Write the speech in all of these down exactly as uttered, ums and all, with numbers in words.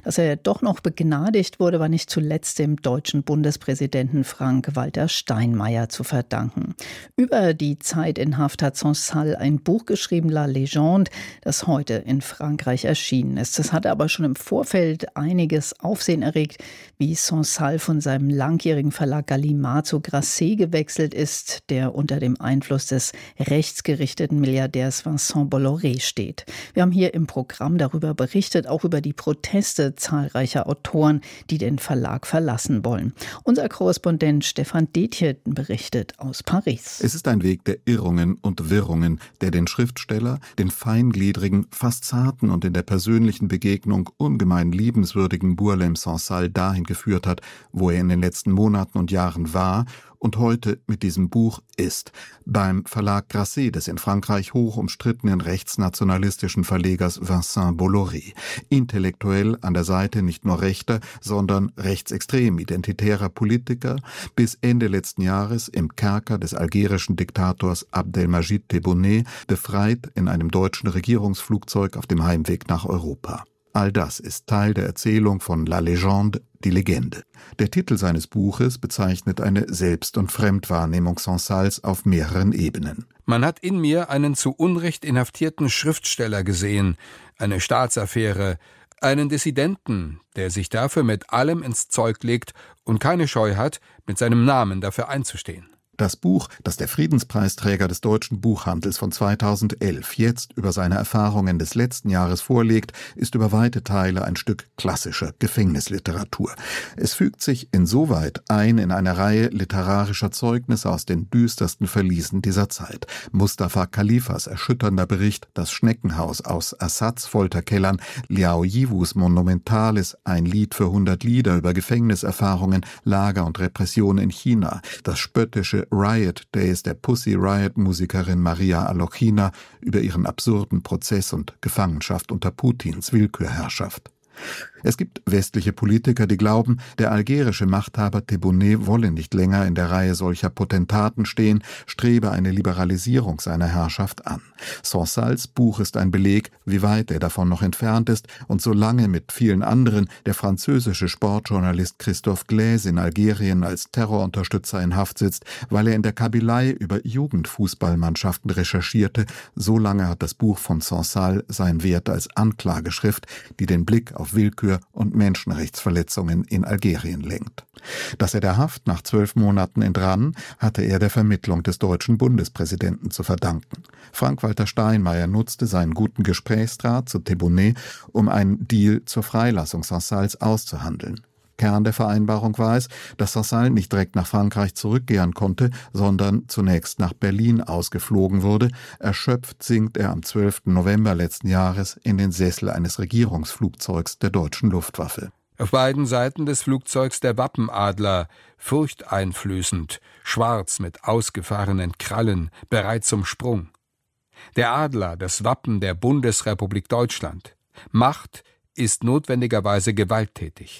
Dass er doch noch begnadigt wurde, war nicht zuletzt dem deutschen Bundespräsidenten Frank-Walter Steinmeier zu verdanken. Über die Zeit in Haft hat Sansal ein Buch geschrieben, La Légende, das heute in Frankreich erschienen ist. Das hatte aber schon im Vorfeld einiges Aufsehen erregt, wie Sansal von seinem langjährigen Verlag Gallimard zu Grasset gewechselt ist, der unter dem Einfluss des rechtsgerichteten Milliardärs Vincent Bolloré steht. Wir haben hier im Programm darüber berichtet, auch über die Proteste zahlreicher Autoren, die den Verlag verlassen wollen. Unser Korrespondent Stefan Detjen berichtet aus Paris. Es ist ein Weg der Irrungen und Wirrungen, der den Schriftsteller, den feingliedrigen, fast zarten und in der persönlichen Begegnung ungemein liebenswürdigen Bourlem Sansal dahin geführt hat, wo er in den letzten Monaten und Jahren war und heute mit diesem Buch ist, beim Verlag Grasset des in Frankreich hoch umstrittenen rechtsnationalistischen Verlegers Vincent Bolloré, intellektuell an der Seite nicht nur rechter, sondern rechtsextrem identitärer Politiker, bis Ende letzten Jahres im Kerker des algerischen Diktators Abdelmajid Tebboune, befreit in einem deutschen Regierungsflugzeug auf dem Heimweg nach Europa. All das ist Teil der Erzählung von La Légende, die Legende. Der Titel seines Buches bezeichnet eine Selbst- und Fremdwahrnehmung Sansals auf mehreren Ebenen. Man hat in mir einen zu Unrecht inhaftierten Schriftsteller gesehen, eine Staatsaffäre, einen Dissidenten, der sich dafür mit allem ins Zeug legt und keine Scheu hat, mit seinem Namen dafür einzustehen. Das Buch, das der Friedenspreisträger des deutschen Buchhandels von zweitausendelf jetzt über seine Erfahrungen des letzten Jahres vorlegt, ist über weite Teile ein Stück klassischer Gefängnisliteratur. Es fügt sich insoweit ein in eine Reihe literarischer Zeugnisse aus den düstersten Verliesen dieser Zeit. Mustafa Khalifas erschütternder Bericht Das Schneckenhaus aus Assads Folterkellern, Liao Yiwus Monumentales, ein Lied für hundert Lieder über Gefängniserfahrungen, Lager und Repression in China, das spöttische Riot Days der Pussy Riot-Musikerin Maria Alochina über ihren absurden Prozess und Gefangenschaft unter Putins Willkürherrschaft. Es gibt westliche Politiker, die glauben, der algerische Machthaber Tebboune wolle nicht länger in der Reihe solcher Potentaten stehen, strebe eine Liberalisierung seiner Herrschaft an. Sansals Buch ist ein Beleg, wie weit er davon noch entfernt ist und solange mit vielen anderen der französische Sportjournalist Christophe Glaise in Algerien als Terrorunterstützer in Haft sitzt, weil er in der Kabylei über Jugendfußballmannschaften recherchierte, so lange hat das Buch von Sansal seinen Wert als Anklageschrift, die den Blick auf Willkür und Menschenrechtsverletzungen in Algerien lenkt. Dass er der Haft nach zwölf Monaten entrann, hatte er der Vermittlung des deutschen Bundespräsidenten zu verdanken. Frank-Walter Steinmeier nutzte seinen guten Gesprächsdraht zu Tebboune, um einen Deal zur Freilassung Sansals auszuhandeln. Kern der Vereinbarung war es, dass Sansal nicht direkt nach Frankreich zurückkehren konnte, sondern zunächst nach Berlin ausgeflogen wurde. Erschöpft sinkt er am zwölften November letzten Jahres in den Sessel eines Regierungsflugzeugs der deutschen Luftwaffe. Auf beiden Seiten des Flugzeugs der Wappenadler, furchteinflößend, schwarz mit ausgefahrenen Krallen, bereit zum Sprung. Der Adler, das Wappen der Bundesrepublik Deutschland. Macht ist notwendigerweise gewalttätig.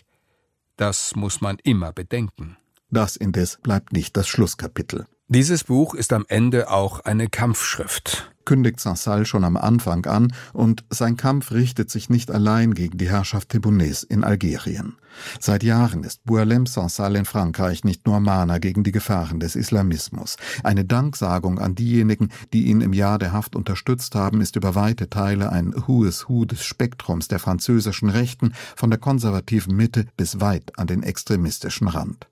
Das muss man immer bedenken. Das indes bleibt nicht das Schlusskapitel. Dieses Buch ist am Ende auch eine Kampfschrift. Kündigt Sansal schon am Anfang an, und sein Kampf richtet sich nicht allein gegen die Herrschaft Tebbounés in Algerien. Seit Jahren ist Bourlem Sansal in Frankreich nicht nur Mahner gegen die Gefahren des Islamismus. Eine Danksagung an diejenigen, die ihn im Jahr der Haft unterstützt haben, ist über weite Teile ein Who is Who des Spektrums der französischen Rechten, von der konservativen Mitte bis weit an den extremistischen Rand.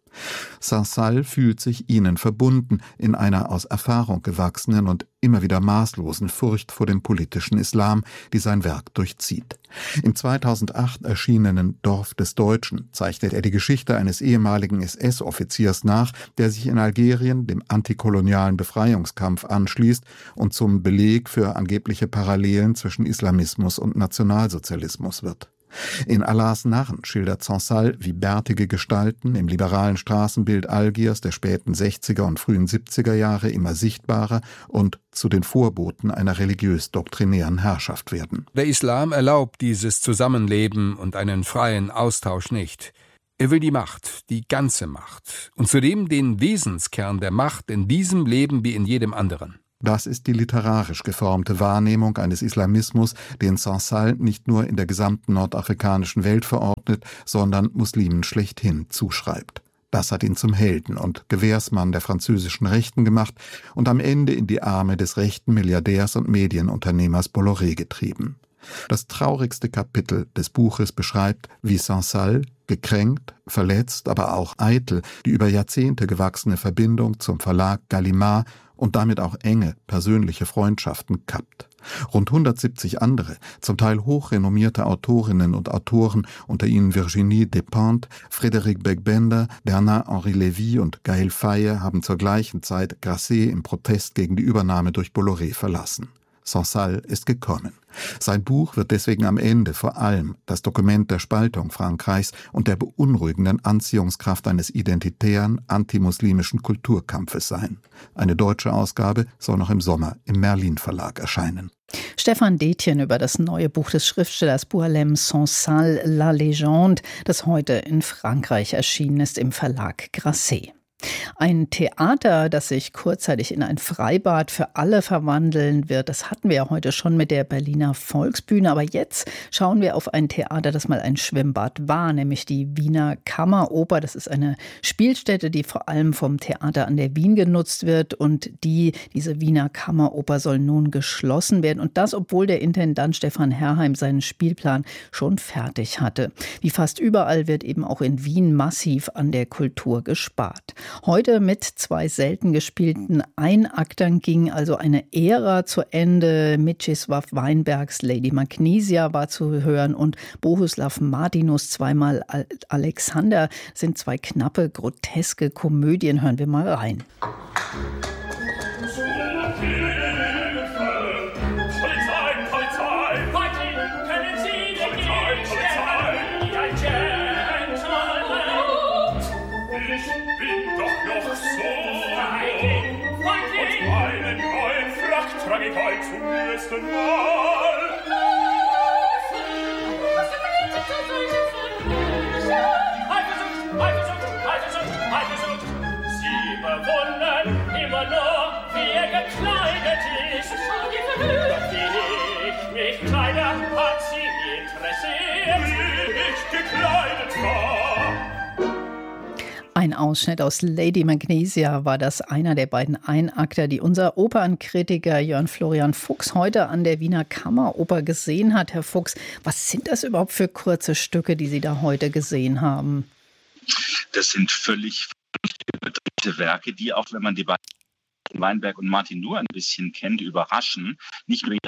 Sansal fühlt sich ihnen verbunden in einer aus Erfahrung gewachsenen und immer wieder maßlosen Furcht vor dem politischen Islam, die sein Werk durchzieht. Im zweitausendacht erschienenen Dorf des Deutschen zeichnet er die Geschichte eines ehemaligen S S-Offiziers nach, der sich in Algerien dem antikolonialen Befreiungskampf anschließt und zum Beleg für angebliche Parallelen zwischen Islamismus und Nationalsozialismus wird. In Allahs Narren schildert Sansal, wie bärtige Gestalten im liberalen Straßenbild Algiers der späten sechziger und frühen siebziger Jahre immer sichtbarer und zu den Vorboten einer religiös-doktrinären Herrschaft werden. Der Islam erlaubt dieses Zusammenleben und einen freien Austausch nicht. Er will die Macht, die ganze Macht, und zudem den Wesenskern der Macht in diesem Leben wie in jedem anderen. Das ist die literarisch geformte Wahrnehmung eines Islamismus, den Saint-Saëns nicht nur in der gesamten nordafrikanischen Welt verordnet, sondern Muslimen schlechthin zuschreibt. Das hat ihn zum Helden und Gewährsmann der französischen Rechten gemacht und am Ende in die Arme des rechten Milliardärs und Medienunternehmers Bolloré getrieben. Das traurigste Kapitel des Buches beschreibt, wie Saint-Saëns, gekränkt, verletzt, aber auch eitel, die über Jahrzehnte gewachsene Verbindung zum Verlag Gallimard und damit auch enge persönliche Freundschaften kappt. Rund hundertsiebzig andere, zum Teil hochrenommierte Autorinnen und Autoren, unter ihnen Virginie Despentes, Frédéric Beigbeder, Bernard-Henri Lévy und Gaël Faye, haben zur gleichen Zeit Grasset im Protest gegen die Übernahme durch Bolloré verlassen. Saint-Saëns ist gekommen. Sein Buch wird deswegen am Ende vor allem das Dokument der Spaltung Frankreichs und der beunruhigenden Anziehungskraft eines identitären, antimuslimischen Kulturkampfes sein. Eine deutsche Ausgabe soll noch im Sommer im Merlin Verlag erscheinen. Stefan Detjen über das neue Buch des Schriftstellers Boualem Sansal, La Légende, das heute in Frankreich erschienen ist im Verlag Grasset. Ein Theater, das sich kurzzeitig in ein Freibad für alle verwandeln wird, das hatten wir ja heute schon mit der Berliner Volksbühne. Aber jetzt schauen wir auf ein Theater, das mal ein Schwimmbad war, nämlich die Wiener Kammeroper. Das ist eine Spielstätte, die vor allem vom Theater an der Wien genutzt wird. Und die, diese Wiener Kammeroper soll nun geschlossen werden. Und das, obwohl der Intendant Stefan Herrheim seinen Spielplan schon fertig hatte. Wie fast überall wird eben auch in Wien massiv an der Kultur gespart. Heute mit zwei selten gespielten Einaktern ging also eine Ära zu Ende. Mieczysław Weinbergs Lady Magnesia war zu hören und Bohuslav Martinus zweimal Alexander. Das sind zwei knappe, groteske Komödien. Hören wir mal rein. Zum ersten Mal. Sie bewundern immer nur, wie er gekleidet ist. Doch wie ich mich kleide, hat sie interessiert. Wie ich gekleidet war. Ein Ausschnitt aus Lady Magnesia war das, einer der beiden Einakter, die unser Opernkritiker Jörn Florian Fuchs heute an der Wiener Kammeroper gesehen hat. Herr Fuchs, was sind das überhaupt für kurze Stücke, die Sie da heute gesehen haben? Das sind völlig überdrehte Werke, die auch, wenn man die beiden Weinberg und Martin nur ein bisschen kennt, überraschen. Nicht nur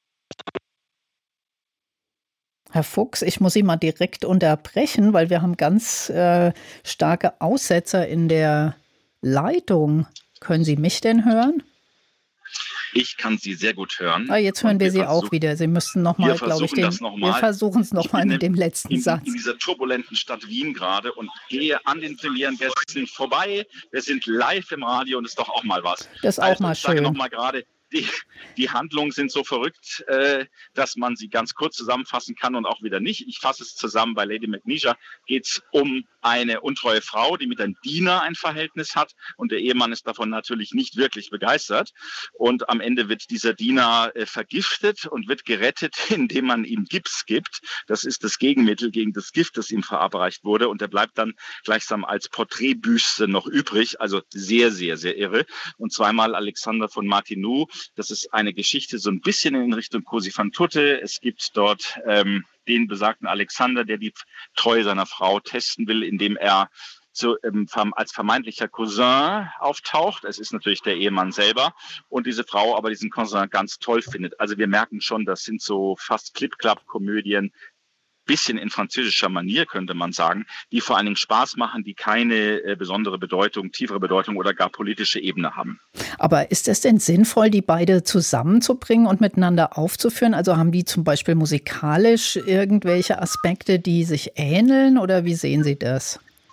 Herr Fuchs, ich muss Sie mal direkt unterbrechen, weil wir haben ganz äh, starke Aussetzer in der Leitung. Können Sie mich denn hören? Ich kann Sie sehr gut hören. Ah, jetzt hören wir, wir Sie auch wieder. Sie müssten nochmal, glaube ich, den, noch wir versuchen es nochmal mit dem letzten in, Satz. In dieser turbulenten Stadt Wien gerade und gehe an den Premierengästen vorbei. Wir sind live im Radio und ist doch auch mal was. Das ist auch also, mal ich schön. Sage noch mal gerade, Die, die Handlungen sind so verrückt, äh, dass man sie ganz kurz zusammenfassen kann und auch wieder nicht. Ich fasse es zusammen. Bei Lady Magnesia geht es um eine untreue Frau, die mit einem Diener ein Verhältnis hat und der Ehemann ist davon natürlich nicht wirklich begeistert. Und am Ende wird dieser Diener äh, vergiftet und wird gerettet, indem man ihm Gips gibt. Das ist das Gegenmittel gegen das Gift, das ihm verabreicht wurde. Und er bleibt dann gleichsam als Porträtbüste noch übrig. Also sehr, sehr, sehr irre. Und zweimal Alexander von Martineau. Das ist eine Geschichte so ein bisschen in Richtung Cosi fan tutte. Es gibt dort ähm, den besagten Alexander, der die Treue seiner Frau testen will, indem er so, ähm, als vermeintlicher Cousin auftaucht. Es ist natürlich der Ehemann selber und diese Frau aber diesen Cousin ganz toll findet. Also wir merken schon, das sind so fast Clip-Clap-Komödien, bisschen in französischer Manier, könnte man sagen, die vor allen Dingen Spaß machen, die keine äh, besondere Bedeutung, tiefere Bedeutung oder gar politische Ebene haben. Aber ist es denn sinnvoll, die beide zusammenzubringen und miteinander aufzuführen? Also haben die zum Beispiel musikalisch irgendwelche Aspekte, die sich ähneln oder wie sehen Sie das?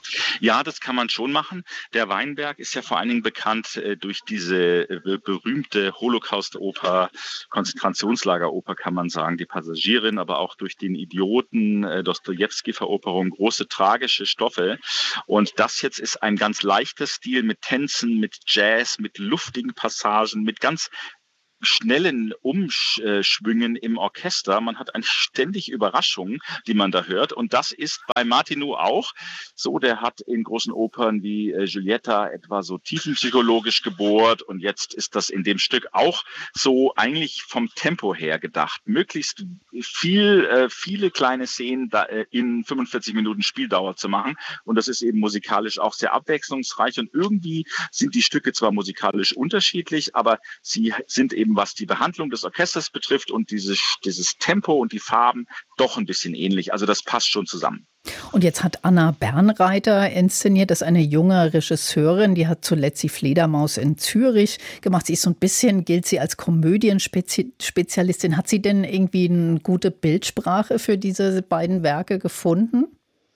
Ja, das kann man schon machen. Der Weinberg ist ja vor allen Dingen bekannt äh, durch diese äh, berühmte Holocaust-Oper, Konzentrationslager-Oper kann man sagen, die Passagierin, aber auch durch den Idioten, äh, Dostojewski-Veroperung, große tragische Stoffe. Und das jetzt ist ein ganz leichter Stil mit Tänzen, mit Jazz, mit luftigen Passagen, mit ganz schnellen Umschwüngen im Orchester. Man hat eigentlich ständig Überraschungen, die man da hört. Und das ist bei Martinu auch so. Der hat in großen Opern wie äh, Giulietta etwa so tiefenpsychologisch gebohrt. Und jetzt ist das in dem Stück auch so eigentlich vom Tempo her gedacht. Möglichst viel, äh, viele kleine Szenen da, äh, in fünfundvierzig Minuten Spieldauer zu machen. Und das ist eben musikalisch auch sehr abwechslungsreich. Und irgendwie sind die Stücke zwar musikalisch unterschiedlich, aber sie sind eben, was die Behandlung des Orchesters betrifft und dieses, dieses Tempo und die Farben, doch ein bisschen ähnlich. Also das passt schon zusammen. Und jetzt hat Anna Bernreiter inszeniert, das ist eine junge Regisseurin, die hat zuletzt die Fledermaus in Zürich gemacht. Sie ist so ein bisschen, gilt sie als Komödienspezialistin. Hat sie denn irgendwie eine gute Bildsprache für diese beiden Werke gefunden?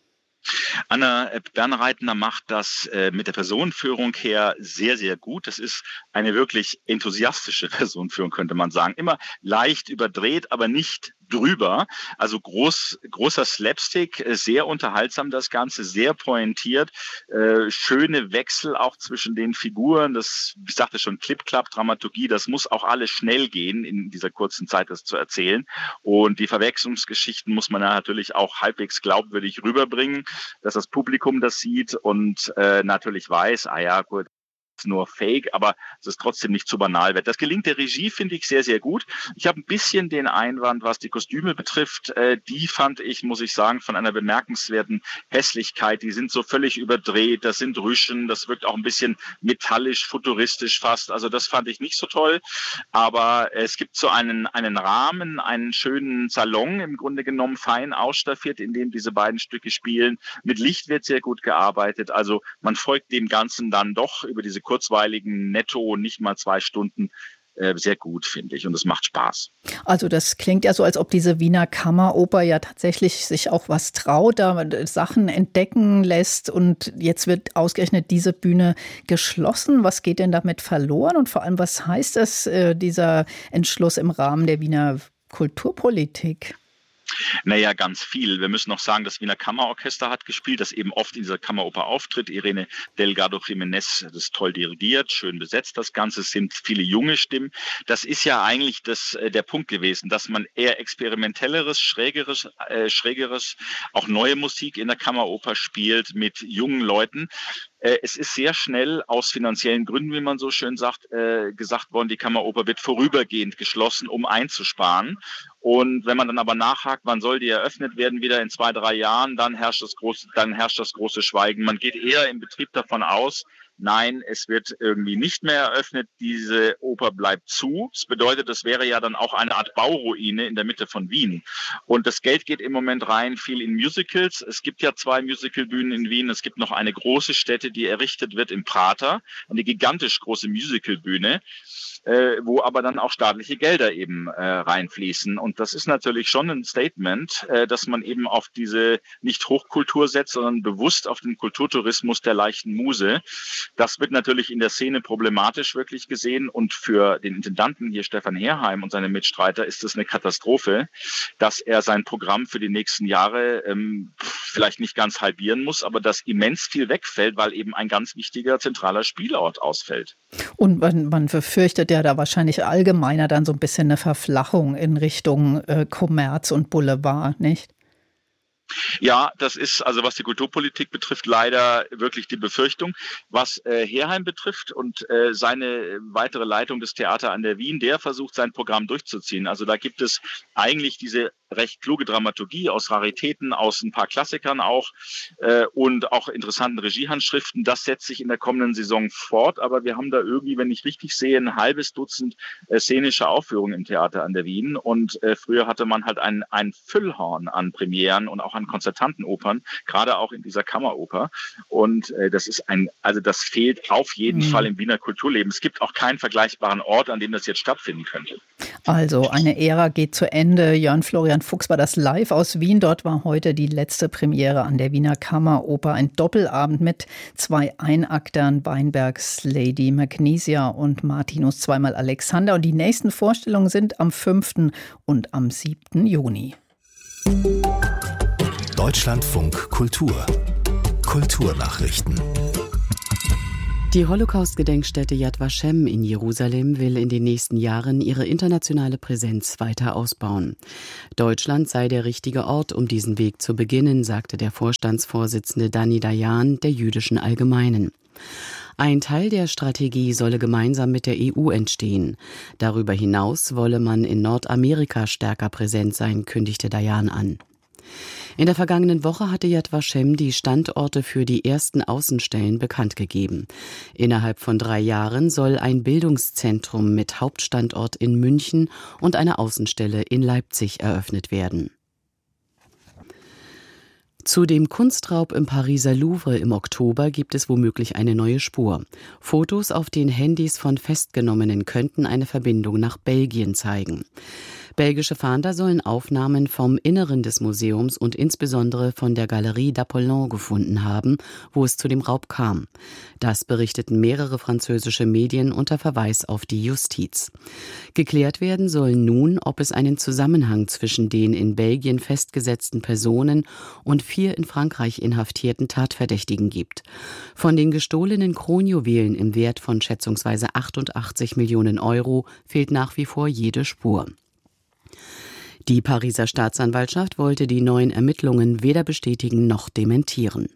Anna Bernreitner macht das äh, mit der Personenführung her sehr, sehr gut. Das ist eine wirklich enthusiastische Personenführung, könnte man sagen. Immer leicht überdreht, aber nicht drüber. Also groß, großer Slapstick, sehr unterhaltsam das Ganze, sehr pointiert, äh, schöne Wechsel auch zwischen den Figuren. Das, ich sagte schon, Clip-Clap-Dramaturgie, das muss auch alles schnell gehen in dieser kurzen Zeit, das zu erzählen. Und die Verwechslungsgeschichten muss man natürlich auch halbwegs glaubwürdig rüberbringen, dass das Publikum das sieht und äh, natürlich weiß, ah ja, gut, nur Fake, aber es ist trotzdem nicht zu banal wird. Das gelingt der Regie, finde ich, sehr, sehr gut. Ich habe ein bisschen den Einwand, was die Kostüme betrifft. Äh, die fand ich, muss ich sagen, von einer bemerkenswerten Hässlichkeit. Die sind so völlig überdreht, das sind Rüschen, das wirkt auch ein bisschen metallisch, futuristisch fast. Also das fand ich nicht so toll. Aber es gibt so einen, einen Rahmen, einen schönen Salon, im Grunde genommen fein ausstaffiert, in dem diese beiden Stücke spielen. Mit Licht wird sehr gut gearbeitet. Also man folgt dem Ganzen dann doch über diese kurzweiligen, netto, nicht mal zwei Stunden, äh, sehr gut, finde ich. Und es macht Spaß. Also das klingt ja so, als ob diese Wiener Kammeroper ja tatsächlich sich auch was traut, da Sachen entdecken lässt. Und jetzt wird ausgerechnet diese Bühne geschlossen. Was geht denn damit verloren? Und vor allem, was heißt das, äh, dieser Entschluss im Rahmen der Wiener Kulturpolitik? Naja, ganz viel. Wir müssen noch sagen, das Wiener Kammerorchester hat gespielt, das eben oft in dieser Kammeroper auftritt. Irene Delgado Jiménez, das ist toll dirigiert, schön besetzt das Ganze, es sind viele junge Stimmen. Das ist ja eigentlich das, äh, der Punkt gewesen, dass man eher experimentelleres, schrägeres, äh, schrägeres, auch neue Musik in der Kammeroper spielt mit jungen Leuten. Äh, es ist sehr schnell aus finanziellen Gründen, wie man so schön sagt, äh, gesagt worden, die Kammeroper wird vorübergehend geschlossen, um einzusparen. Und wenn man dann aber nachhakt, wann soll die eröffnet werden, wieder in zwei, drei Jahren, dann herrscht das große, dann herrscht das große Schweigen. Man geht eher im Betrieb davon aus, nein, es wird irgendwie nicht mehr eröffnet, diese Oper bleibt zu. Das bedeutet, das wäre ja dann auch eine Art Bauruine in der Mitte von Wien. Und das Geld geht im Moment rein viel in Musicals. Es gibt ja zwei Musicalbühnen in Wien. Es gibt noch eine große Stätte, die errichtet wird im Prater, eine gigantisch große Musicalbühne, äh, wo aber dann auch staatliche Gelder eben äh, reinfließen. Und das ist natürlich schon ein Statement, äh, dass man eben auf diese nicht Hochkultur setzt, sondern bewusst auf den Kulturtourismus der leichten Muse. Das wird natürlich in der Szene problematisch wirklich gesehen und für den Intendanten hier, Stefan Herheim und seine Mitstreiter, ist es eine Katastrophe, dass er sein Programm für die nächsten Jahre ähm, vielleicht nicht ganz halbieren muss, aber dass immens viel wegfällt, weil eben ein ganz wichtiger zentraler Spielort ausfällt. Und man, man befürchtet ja da wahrscheinlich allgemeiner dann so ein bisschen eine Verflachung in Richtung äh, Kommerz und Boulevard, nicht? Ja, das ist, also was die Kulturpolitik betrifft, leider wirklich die Befürchtung. Was äh, Herheim betrifft und äh, seine weitere Leitung des Theater an der Wien, der versucht, sein Programm durchzuziehen. Also da gibt es eigentlich diese recht kluge Dramaturgie aus Raritäten, aus ein paar Klassikern auch äh, und auch interessanten Regiehandschriften. Das setzt sich in der kommenden Saison fort, aber wir haben da irgendwie, wenn ich richtig sehe, ein halbes Dutzend äh, szenische Aufführungen im Theater an der Wien und äh, früher hatte man halt ein, ein Füllhorn an Premieren und auch an Konzertantenopern, gerade auch in dieser Kammeroper. Und äh, das ist ein, also das fehlt auf jeden mhm. Fall im Wiener Kulturleben. Es gibt auch keinen vergleichbaren Ort, an dem das jetzt stattfinden könnte. Also eine Ära geht zu Ende. Jörn Florian Fuchs war das live aus Wien. Dort war heute die letzte Premiere an der Wiener Kammeroper. Ein Doppelabend mit zwei Einaktern, Weinbergs Lady Magnesia und Martinus zweimal Alexander. Und die nächsten Vorstellungen sind am fünften und am siebten Juni. Deutschlandfunk Kultur. Kulturnachrichten. Die Holocaust-Gedenkstätte Yad Vashem in Jerusalem will in den nächsten Jahren ihre internationale Präsenz weiter ausbauen. Deutschland sei der richtige Ort, um diesen Weg zu beginnen, sagte der Vorstandsvorsitzende Dani Dayan der Jüdischen Allgemeinen. Ein Teil der Strategie solle gemeinsam mit der E U entstehen. Darüber hinaus wolle man in Nordamerika stärker präsent sein, kündigte Dayan an. In der vergangenen Woche hatte Yad Vashem die Standorte für die ersten Außenstellen bekannt gegeben. Innerhalb von drei Jahren soll ein Bildungszentrum mit Hauptstandort in München und eine Außenstelle in Leipzig eröffnet werden. Zu dem Kunstraub im Pariser Louvre im Oktober gibt es womöglich eine neue Spur. Fotos auf den Handys von Festgenommenen könnten eine Verbindung nach Belgien zeigen. Belgische Fahnder sollen Aufnahmen vom Inneren des Museums und insbesondere von der Galerie d'Apollon gefunden haben, wo es zu dem Raub kam. Das berichteten mehrere französische Medien unter Verweis auf die Justiz. Geklärt werden soll nun, ob es einen Zusammenhang zwischen den in Belgien festgesetzten Personen und vier in Frankreich inhaftierten Tatverdächtigen gibt. Von den gestohlenen Kronjuwelen im Wert von schätzungsweise achtundachtzig Millionen Euro fehlt nach wie vor jede Spur. Die Pariser Staatsanwaltschaft wollte die neuen Ermittlungen weder bestätigen noch dementieren.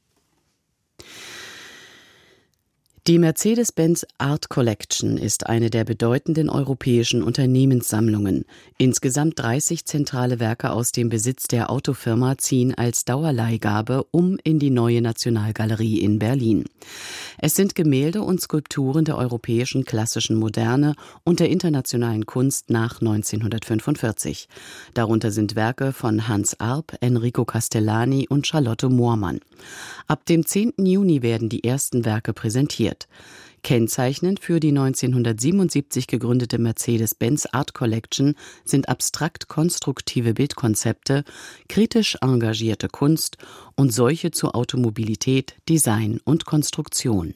Die Mercedes-Benz Art Collection ist eine der bedeutenden europäischen Unternehmenssammlungen. Insgesamt dreißig zentrale Werke aus dem Besitz der Autofirma ziehen als Dauerleihgabe um in die neue Nationalgalerie in Berlin. Es sind Gemälde und Skulpturen der europäischen klassischen Moderne und der internationalen Kunst nach neunzehnhundertfünfundvierzig. Darunter sind Werke von Hans Arp, Enrico Castellani und Charlotte Moormann. Ab dem zehnten Juni werden die ersten Werke präsentiert. Kennzeichnend für die neunzehnhundertsiebenundsiebzig gegründete Mercedes-Benz Art Collection sind abstrakt konstruktive Bildkonzepte, kritisch engagierte Kunst und solche zu Automobilität, Design und Konstruktion.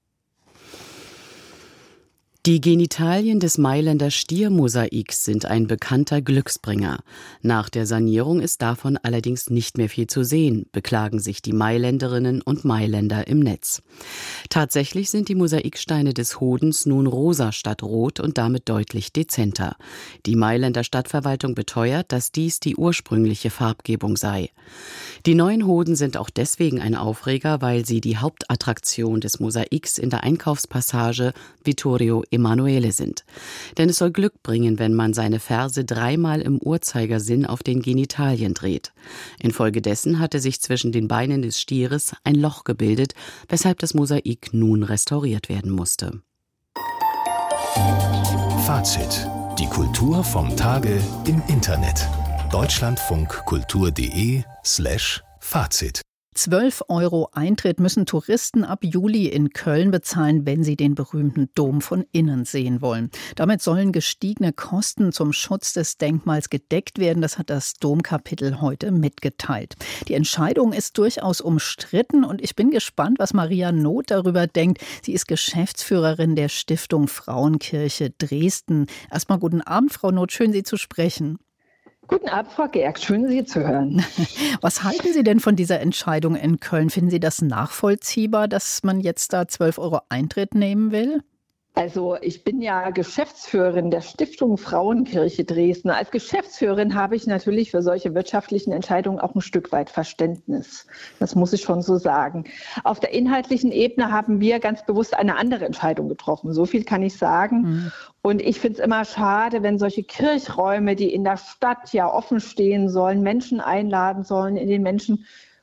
Die Genitalien des Mailänder Stiermosaiks sind ein bekannter Glücksbringer. Nach der Sanierung ist davon allerdings nicht mehr viel zu sehen, beklagen sich die Mailänderinnen und Mailänder im Netz. Tatsächlich sind die Mosaiksteine des Hodens nun rosa statt rot und damit deutlich dezenter. Die Mailänder Stadtverwaltung beteuert, dass dies die ursprüngliche Farbgebung sei. Die neuen Hoden sind auch deswegen ein Aufreger, weil sie die Hauptattraktion des Mosaiks in der Einkaufspassage Vittorio Emanuele sind. Denn es soll Glück bringen, wenn man seine Ferse dreimal im Uhrzeigersinn auf den Genitalien dreht. Infolgedessen hatte sich zwischen den Beinen des Stieres ein Loch gebildet, weshalb das Mosaik nun restauriert werden musste. Fazit. Die Kultur vom Tage im Internet. deutschlandfunkkultur.de slash Fazit. zwölf Euro Eintritt müssen Touristen ab Juli in Köln bezahlen, wenn sie den berühmten Dom von innen sehen wollen. Damit sollen gestiegene Kosten zum Schutz des Denkmals gedeckt werden. Das hat das Domkapitel heute mitgeteilt. Die Entscheidung ist durchaus umstritten und ich bin gespannt, was Maria Noth darüber denkt. Sie ist Geschäftsführerin der Stiftung Frauenkirche Dresden. Erstmal guten Abend, Frau Noth. Schön, Sie zu sprechen. Guten Abend, Frau Geerk. Schön, Sie zu hören. Was halten Sie denn von dieser Entscheidung in Köln? Finden Sie das nachvollziehbar, dass man jetzt da zwölf Euro Eintritt nehmen will? Also ich bin ja Geschäftsführerin der Stiftung Frauenkirche Dresden. Als Geschäftsführerin habe ich natürlich für solche wirtschaftlichen Entscheidungen auch ein Stück weit Verständnis. Das muss ich schon so sagen. Auf der inhaltlichen Ebene haben wir ganz bewusst eine andere Entscheidung getroffen. So viel kann ich sagen. Mhm. Und ich finde es immer schade, wenn solche Kirchräume, die in der Stadt ja offen stehen sollen, Menschen einladen sollen, in denen Menschen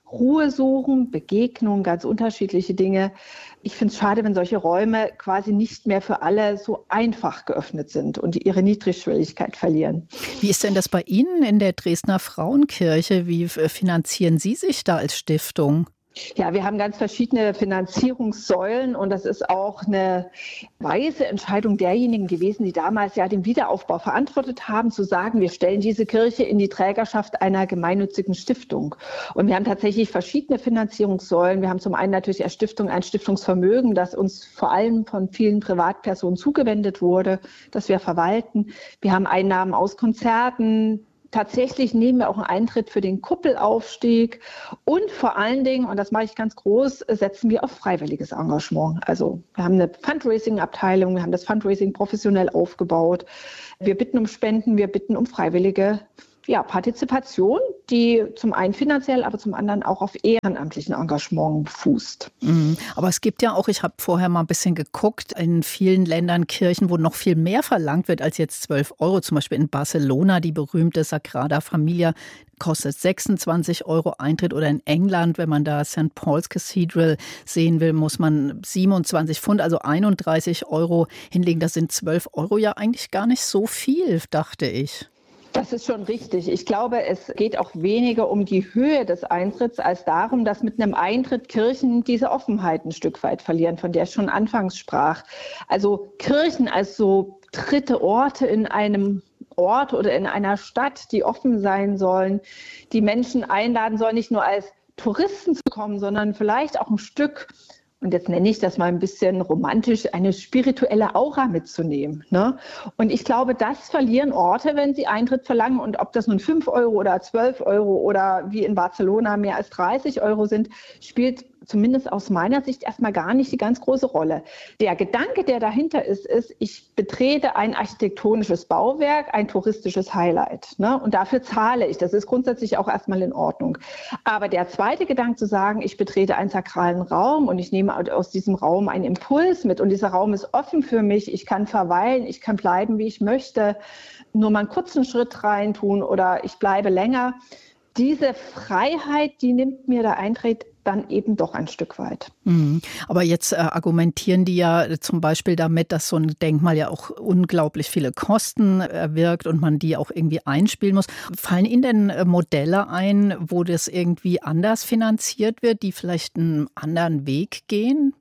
Ruhe suchen, Begegnung, ganz unterschiedliche Dinge. Ich finde es schade, wenn solche Räume quasi nicht mehr für alle so einfach geöffnet sind und ihre Niedrigschwelligkeit verlieren. Wie ist denn das bei Ihnen in der Dresdner Frauenkirche? Wie finanzieren Sie sich da als Stiftung? Ja, wir haben ganz verschiedene Finanzierungssäulen und das ist auch eine weise Entscheidung derjenigen gewesen, die damals ja den Wiederaufbau verantwortet haben, zu sagen, wir stellen diese Kirche in die Trägerschaft einer gemeinnützigen Stiftung. Und wir haben tatsächlich verschiedene Finanzierungssäulen. Wir haben zum einen natürlich als Stiftung ein Stiftungsvermögen, das uns vor allem von vielen Privatpersonen zugewendet wurde, das wir verwalten. Wir haben Einnahmen aus Konzerten. Tatsächlich nehmen wir auch einen Eintritt für den Kuppelaufstieg und vor allen Dingen, und das mache ich ganz groß, setzen wir auf freiwilliges Engagement. Also wir haben eine Fundraising-Abteilung, wir haben das Fundraising professionell aufgebaut. Wir bitten um Spenden, wir bitten um freiwillige ja, Partizipation, die zum einen finanziell, aber zum anderen auch auf ehrenamtlichen Engagement fußt. Mhm. Aber es gibt ja auch, ich habe vorher mal ein bisschen geguckt, in vielen Ländern Kirchen, wo noch viel mehr verlangt wird als jetzt zwölf Euro. Zum Beispiel in Barcelona, die berühmte Sagrada Familia, kostet sechsundzwanzig Euro Eintritt. Oder in England, wenn man da Sankt Paul's Cathedral sehen will, muss man siebenundzwanzig Pfund, also einunddreißig Euro hinlegen. Das sind zwölf Euro ja eigentlich gar nicht so viel, dachte ich. Das ist schon richtig. Ich glaube, es geht auch weniger um die Höhe des Eintritts als darum, dass mit einem Eintritt Kirchen diese Offenheit ein Stück weit verlieren, von der ich schon anfangs sprach. Also Kirchen als so dritte Orte in einem Ort oder in einer Stadt, die offen sein sollen, die Menschen einladen sollen, nicht nur als Touristen zu kommen, sondern vielleicht auch ein Stück, und jetzt nenne ich das mal ein bisschen romantisch, eine spirituelle Aura mitzunehmen. Ne? Und ich glaube, das verlieren Orte, wenn sie Eintritt verlangen. Und ob das nun fünf Euro oder zwölf Euro oder wie in Barcelona mehr als dreißig Euro sind, spielt zumindest aus meiner Sicht erstmal gar nicht die ganz große Rolle. Der Gedanke, der dahinter ist, ist, ich betrete ein architektonisches Bauwerk, ein touristisches Highlight. Ne? Und dafür zahle ich. Das ist grundsätzlich auch erstmal in Ordnung. Aber der zweite Gedanke zu sagen, ich betrete einen sakralen Raum und ich nehme aus diesem Raum einen Impuls mit und dieser Raum ist offen für mich, ich kann verweilen, ich kann bleiben, wie ich möchte, nur mal einen kurzen Schritt rein tun oder ich bleibe länger. Diese Freiheit, die nimmt mir der Eintritt dann eben doch ein Stück weit. Mhm. Aber jetzt äh, argumentieren die ja zum Beispiel damit, dass so ein Denkmal ja auch unglaublich viele Kosten erwirkt und man die auch irgendwie einspielen muss. Fallen Ihnen denn äh, Modelle ein, wo das irgendwie anders finanziert wird, die vielleicht einen anderen Weg gehen?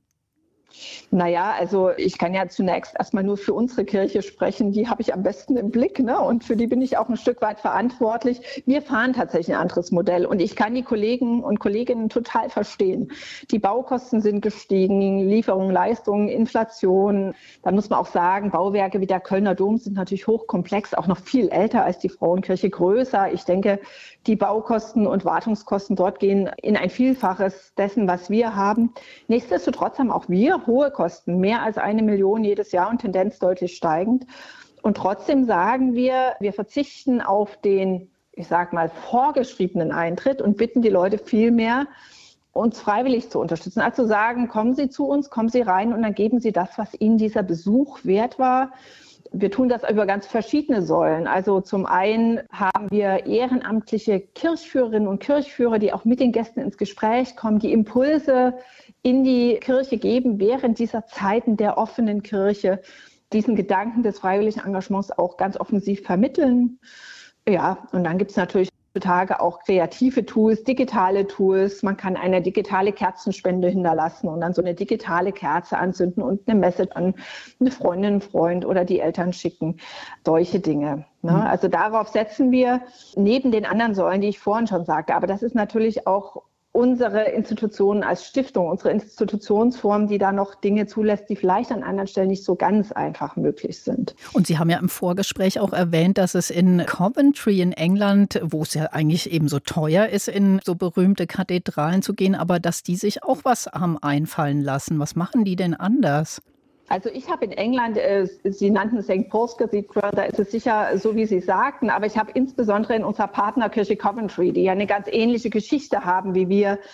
Naja, also ich kann ja zunächst erstmal nur für unsere Kirche sprechen. Die habe ich am besten im Blick, ne? Und für die bin ich auch ein Stück weit verantwortlich. Wir fahren tatsächlich ein anderes Modell und ich kann die Kollegen und Kolleginnen total verstehen. Die Baukosten sind gestiegen, Lieferungen, Leistungen, Inflation. Dann muss man auch sagen, Bauwerke wie der Kölner Dom sind natürlich hochkomplex, auch noch viel älter als die Frauenkirche, größer. Ich denke, die Baukosten und Wartungskosten dort gehen in ein Vielfaches dessen, was wir haben. Nichtsdestotrotz haben auch wir hohe Kosten, mehr als eine Million jedes Jahr und Tendenz deutlich steigend. Und trotzdem sagen wir, wir verzichten auf den, ich sag mal, vorgeschriebenen Eintritt und bitten die Leute vielmehr, uns freiwillig zu unterstützen. Also sagen, kommen Sie zu uns, kommen Sie rein und dann geben Sie das, was Ihnen dieser Besuch wert war. Wir tun das über ganz verschiedene Säulen. Also zum einen haben wir ehrenamtliche Kirchführerinnen und Kirchführer, die auch mit den Gästen ins Gespräch kommen, die Impulse in die Kirche geben, während dieser Zeiten der offenen Kirche diesen Gedanken des freiwilligen Engagements auch ganz offensiv vermitteln. Ja, und dann gibt es natürlich heutzutage auch kreative Tools, digitale Tools. Man kann eine digitale Kerzenspende hinterlassen und dann so eine digitale Kerze anzünden und eine Message an eine Freundin, einen Freund oder die Eltern schicken. Solche Dinge. Ne? Mhm. Also darauf setzen wir neben den anderen Säulen, die ich vorhin schon sagte. Aber das ist natürlich auch unsere Institutionen als Stiftung, unsere Institutionsform, die da noch Dinge zulässt, die vielleicht an anderen Stellen nicht so ganz einfach möglich sind. Und Sie haben ja im Vorgespräch auch erwähnt, dass es in Coventry in England, wo es ja eigentlich eben so teuer ist, in so berühmte Kathedralen zu gehen, aber dass die sich auch was haben einfallen lassen. Was machen die denn anders? Also ich habe in England, äh, Sie nannten Sankt Paul's Cathedral, da ist es sicher so, wie Sie sagten, aber ich habe insbesondere in unserer Partnerkirche Coventry, die ja eine ganz ähnliche Geschichte haben wie wir,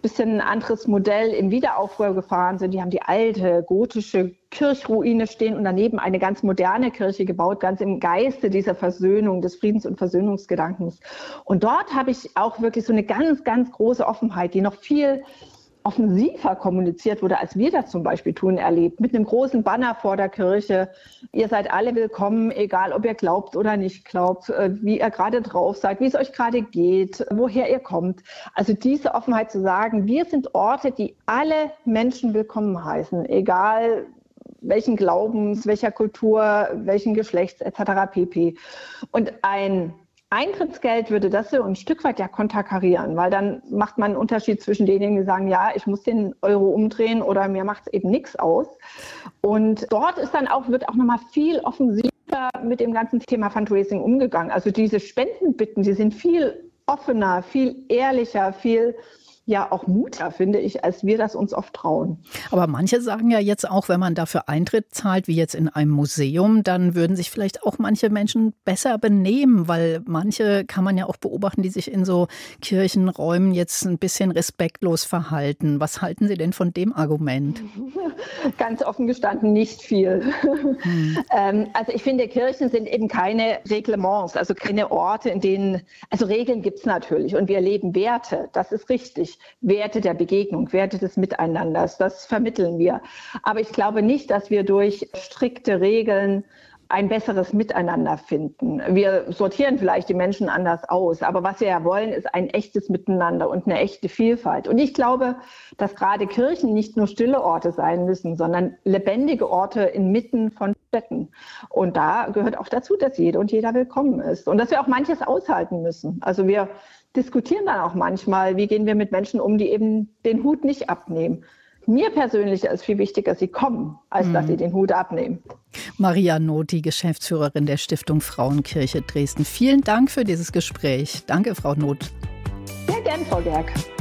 bisschen ein anderes Modell in Wiederaufbau gefahren sind. Die haben die alte gotische Kirchruine stehen und daneben eine ganz moderne Kirche gebaut, ganz im Geiste dieser Versöhnung, des Friedens- und Versöhnungsgedankens. Und dort habe ich auch wirklich so eine ganz, ganz große Offenheit, die noch viel offensiver kommuniziert wurde, als wir das zum Beispiel tun, erlebt. Mit einem großen Banner vor der Kirche. Ihr seid alle willkommen, egal ob ihr glaubt oder nicht glaubt, wie ihr gerade drauf seid, wie es euch gerade geht, woher ihr kommt. Also diese Offenheit zu sagen, wir sind Orte, die alle Menschen willkommen heißen, egal welchen Glaubens, welcher Kultur, welchen Geschlechts et cetera pp. Und ein Eintrittsgeld würde das so ein Stück weit ja konterkarieren, weil dann macht man einen Unterschied zwischen denen, die sagen, ja, ich muss den Euro umdrehen oder mir macht es eben nichts aus. Und dort ist dann auch, wird auch nochmal viel offensiver mit dem ganzen Thema Fundraising umgegangen. Also diese Spendenbitten, die sind viel offener, viel ehrlicher, viel ja auch mutiger, finde ich, als wir das uns oft trauen. Aber manche sagen ja jetzt auch, wenn man dafür Eintritt zahlt, wie jetzt in einem Museum, dann würden sich vielleicht auch manche Menschen besser benehmen, weil manche kann man ja auch beobachten, die sich in so Kirchenräumen jetzt ein bisschen respektlos verhalten. Was halten Sie denn von dem Argument? Ganz offen gestanden, nicht viel. Hm. ähm, also ich finde, Kirchen sind eben keine Reglements, also keine Orte, in denen, also Regeln gibt es natürlich und wir erleben Werte, das ist richtig. Werte der Begegnung, Werte des Miteinanders, das vermitteln wir. Aber ich glaube nicht, dass wir durch strikte Regeln ein besseres Miteinander finden. Wir sortieren vielleicht die Menschen anders aus, aber was wir ja wollen, ist ein echtes Miteinander und eine echte Vielfalt. Und ich glaube, dass gerade Kirchen nicht nur stille Orte sein müssen, sondern lebendige Orte inmitten von Städten. Und da gehört auch dazu, dass jede und jeder willkommen ist und dass wir auch manches aushalten müssen. Also wir diskutieren dann auch manchmal, wie gehen wir mit Menschen um, die eben den Hut nicht abnehmen. Mir persönlich ist viel wichtiger, sie kommen, als mhm. dass sie den Hut abnehmen. Maria Nothi, Geschäftsführerin der Stiftung Frauenkirche Dresden. Vielen Dank für dieses Gespräch. Danke, Frau Noth. Sehr gern, Frau Gerg.